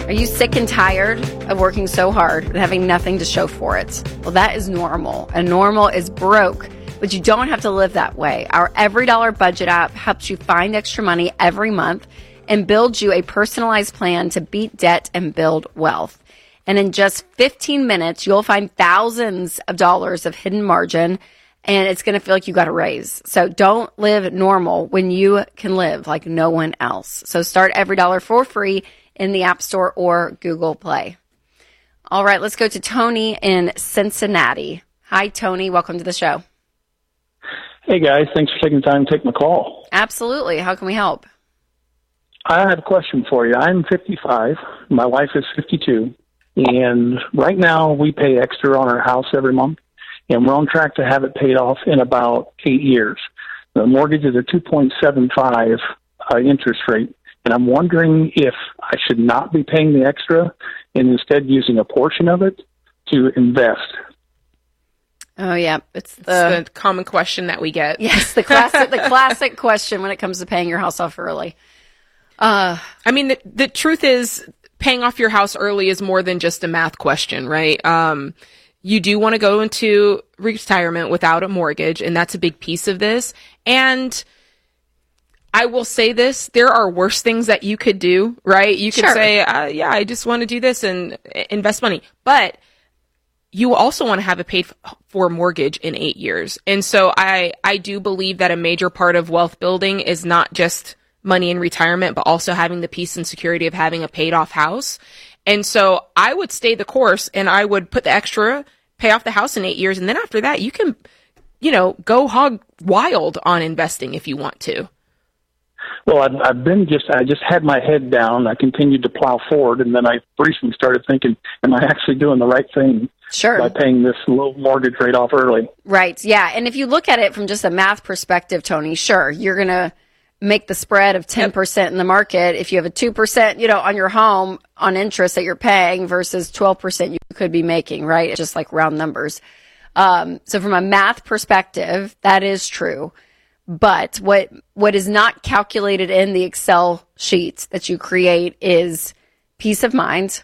Are you sick and tired of working so hard and having nothing to show for it? Well, that is normal, and normal is broke, but you don't have to live that way. Our EveryDollar budget app helps you find extra money every month and build you a personalized plan to beat debt and build wealth. And in just 15 minutes, you'll find thousands of dollars of hidden margin, and it's going to feel like you got a raise. So don't live normal when you can live like no one else. So start EveryDollar for free in the App Store or Google Play. All right, let's go to Tony in Cincinnati. Hi, Tony. Welcome to the show. Hey, guys. Thanks for taking the time to take my call. Absolutely. How can we help? I have a question for you. I'm 55. My wife is 52. And right now we pay extra on our house every month, and we're on track to have it paid off in about 8 years. The mortgage is a 2.75 interest rate. And I'm wondering if I should not be paying the extra and instead using a portion of it to invest. Oh, yeah. It's the common question that we get. Yes, the classic question when it comes to paying your house off early. I mean, the truth is paying off your house early is more than just a math question, right? You do want to go into retirement without a mortgage, and that's a big piece of this. And I will say this, there are worse things that you could do, right? You could say, I just want to do this and invest money. But you also want to have a paid for mortgage in 8 years. And so I do believe that a major part of wealth building is not just money in retirement, but also having the peace and security of having a paid off house. And so I would stay the course, and I would put the extra, pay off the house in 8 years. And then after that, you can, go hog wild on investing if you want to. Well, I just had my head down. I continued to plow forward, and then I recently started thinking, am I actually doing the right thing by paying this low mortgage rate off early? Right, yeah. And if you look at it from just a math perspective, Tony, sure, you're going to make the spread of 10% in the market if you have a 2%, on your home on interest that you're paying versus 12% you could be making, right? It's just like round numbers. So from a math perspective, that is true. But what is not calculated in the Excel sheets that you create is peace of mind.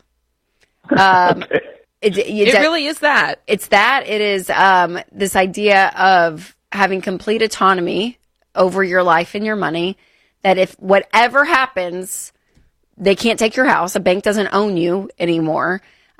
Okay. It really is that. It's that. It is this idea of having complete autonomy over your life and your money, that if whatever happens, they can't take your house. A bank doesn't own you anymore.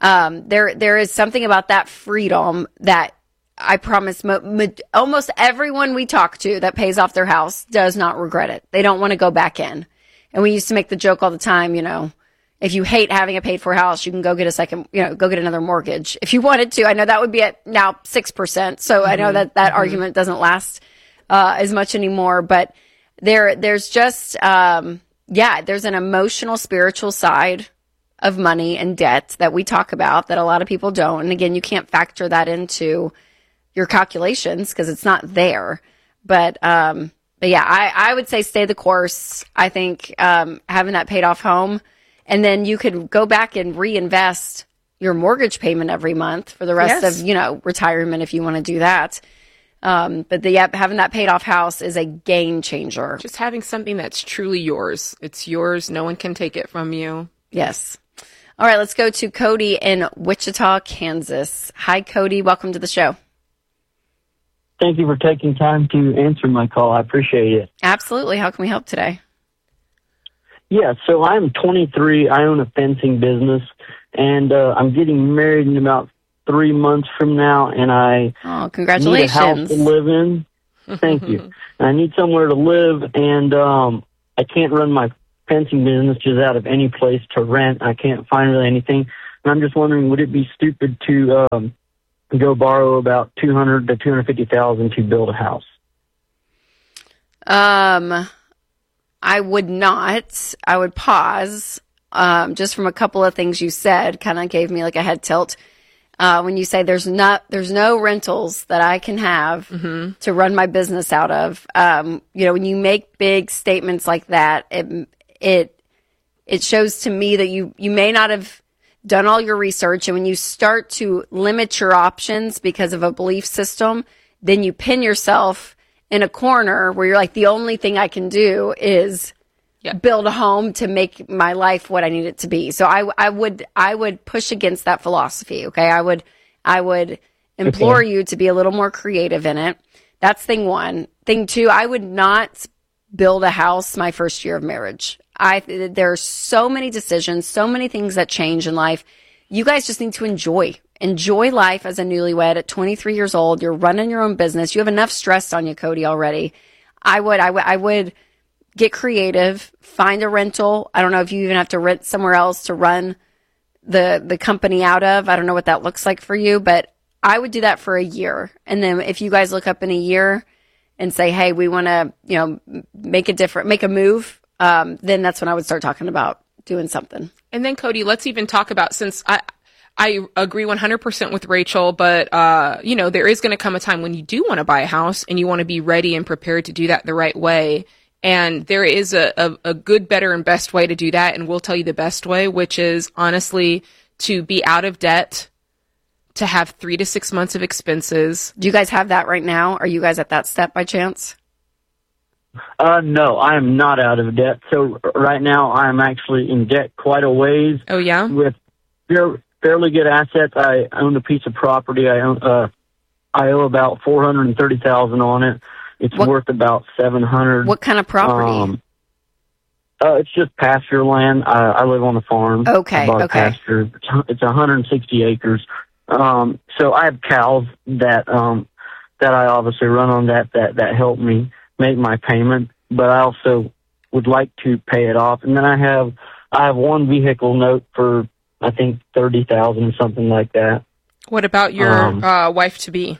There is something about that freedom that I promise almost everyone we talk to that pays off their house does not regret it. They don't want to go back in. And we used to make the joke all the time, if you hate having a paid for house, you can go get go get another mortgage. If you wanted to, I know that would be at now 6%. So I know that argument doesn't last as much anymore, but there's just, there's an emotional, spiritual side of money and debt that we talk about that a lot of people don't. And again, you can't factor that into your calculations because it's not there. But yeah, I would say stay the course. I think having that paid off home, and then you could go back and reinvest your mortgage payment every month for the rest of, retirement if you want to do that. But having that paid off house is a game changer. Just having something that's truly yours. It's yours. No one can take it from you. Yes. All right, let's go to Cody in Wichita, Kansas. Hi, Cody. Welcome to the show. Thank you for taking time to answer my call. I appreciate it. Absolutely. How can we help today? Yeah, so I'm 23. I own a fencing business, and I'm getting married in about 3 months from now, and I congratulations. need a house to live in. Thank you. And I need somewhere to live, and I can't run my fencing business just out of any place to rent. I can't find really anything. And I'm just wondering, would it be stupid to go borrow about $200,000 to $250,000 to build a house? I would not. I would pause. Just from a couple of things you said, kind of gave me like a head tilt. When you say there's no rentals that I can have to run my business out of. When you make big statements like that, it shows to me that you may not have done all your research. And when you start to limit your options because of a belief system, then you pin yourself in a corner where you're like, the only thing I can do is build a home to make my life what I need it to be. So I would push against that philosophy. Okay. I would implore you to be a little more creative in it. That's thing one. Thing two, I would not build a house my first year of marriage. There are so many decisions, so many things that change in life. You guys just need to enjoy life as a newlywed at 23 years old. You're running your own business. You have enough stress on you, Cody, already. I would get creative, find a rental. I don't know if you even have to rent somewhere else to run the company out of. I don't know what that looks like for you, but I would do that for a year. And then if you guys look up in a year and say, hey, we want to, make a move, then that's when I would start talking about doing something. And then Cody, let's even talk about, since I agree 100% with Rachel, but, there is going to come a time when you do want to buy a house and you want to be ready and prepared to do that the right way. And there is a good, better, and best way to do that. And we'll tell you the best way, which is honestly to be out of debt, to have 3 to 6 months of expenses. Do you guys have that right now? Are you guys at that step by chance? No, I am not out of debt. So right now I'm actually in debt quite a ways. Oh, yeah? With fairly good assets. I own a piece of property. I owe about $430,000 on it. It's worth about $700,000. What kind of property? It's just pasture land. I live on a farm. Okay. I bought a pasture. It's 160 acres. So I have cows that I obviously run on that help me make my payment, but I also would like to pay it off. And then I have one vehicle note for, I think, $30,000 or something like that. What about your wife to be?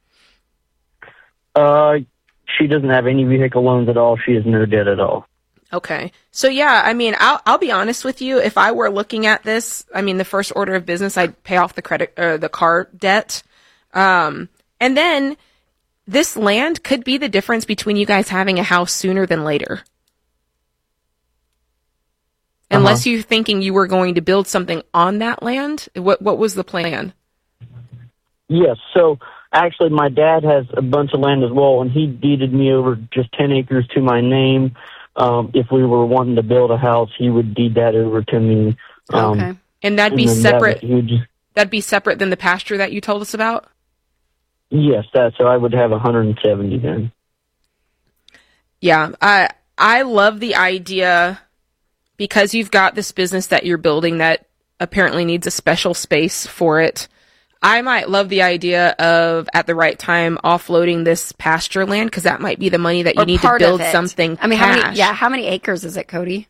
She doesn't have any vehicle loans at all. She has no debt at all. Okay. So yeah, I mean, I'll be honest with you. If I were looking at this, I mean, the first order of business, I'd pay off the car debt. And then this land could be the difference between you guys having a house sooner than later. Unless you're thinking you were going to build something on that land. What was the plan? Yes. So actually, my dad has a bunch of land as well, and he deeded me over just 10 acres to my name. If we were wanting to build a house, he would deed that over to me. Okay. And that'd be separate. That'd be separate than the pasture that you told us about? Yes, so I would have 170 then. Yeah, I love the idea, because you've got this business that you're building that apparently needs a special space for it. I might love the idea of, at the right time, offloading this pasture land, because that might be the money that you need to build something. I mean, how many acres is it, Cody?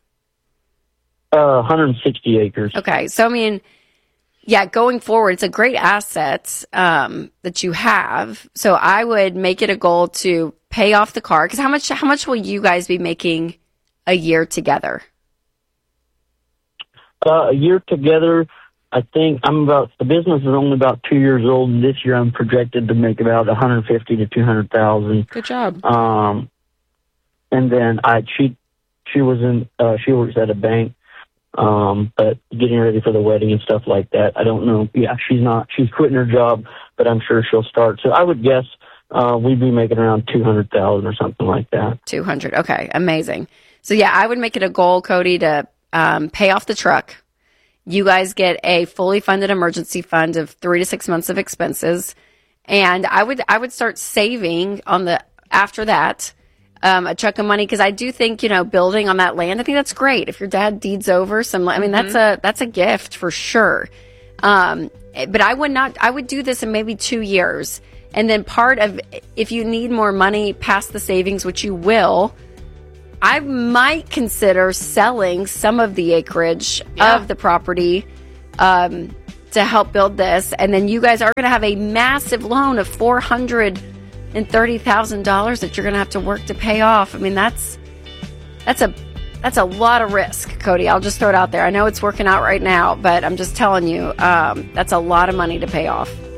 160 acres. Okay, so I mean, yeah, going forward, it's a great asset that you have. So I would make it a goal to pay off the car, because how much will you guys be making a year together? A year together, I think the business is only about 2 years old. And this year I'm projected to make about $150,000 to $200,000. Good job. And then she works at a bank, but getting ready for the wedding and stuff like that. I don't know. Yeah, she's quitting her job, but I'm sure she'll start. So I would guess, we'd be making around $200,000 or something like that. 200. Okay. Amazing. So yeah, I would make it a goal, Cody, to, pay off the truck. You guys get a fully funded emergency fund of 3 to 6 months of expenses. And I would start saving after that, a chunk of money. Cause I do think, building on that land, I think that's great. If your dad deeds over that's a gift for sure. But I would do this in maybe 2 years. And then if you need more money past the savings, which you will, I might consider selling some of the acreage of the property to help build this. And then you guys are going to have a massive loan of $430,000 that you're going to have to work to pay off. I mean, that's a lot of risk, Cody. I'll just throw it out there. I know it's working out right now, but I'm just telling you, that's a lot of money to pay off.